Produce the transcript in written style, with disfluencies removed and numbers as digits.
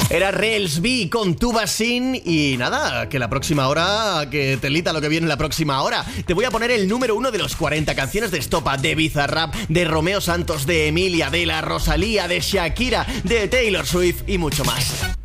Era Rels B con Tubasin. Y nada, que la próxima hora, que telita lo que viene la próxima hora. Te voy a poner el número 1 de los 40 canciones de Estopa, de Bizarrap, de Romeo Santos, de Emilia, de la Rosalía, de Shakira, de Taylor Swift y mucho más.